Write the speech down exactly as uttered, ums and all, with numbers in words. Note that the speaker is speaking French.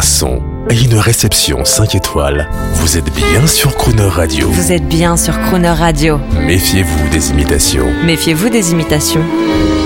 son et une réception cinq étoiles. Vous êtes bien sur Crooner Radio. Vous êtes bien sur Crooner Radio. Méfiez-vous des imitations. Méfiez-vous des imitations.